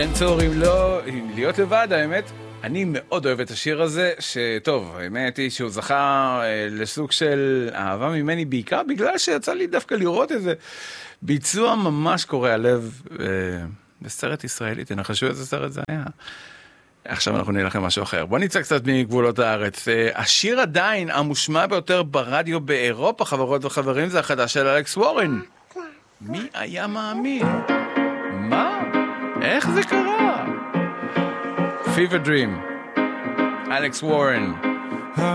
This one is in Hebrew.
אין צורך אם להיות לבד, האמת. אני מאוד אוהב את השיר הזה, שטוב, האמת היא שהוא זכה לסוג של אהבה ממני, בעיקר בגלל שיצא לי דווקא לראות איזה ביצוע ממש קורע לב בסרט ישראלי. תנחשו איזה סרט זה היה. עכשיו אנחנו נלחם משהו אחר. בוא נצא קצת מגבולות הארץ. השיר עדיין המושמע ביותר ברדיו באירופה, חברות וחברים, זה החדש של אלכס וורן. מי היה מאמין? מה? איך זה קרה? Fever Dream, Alex Warren.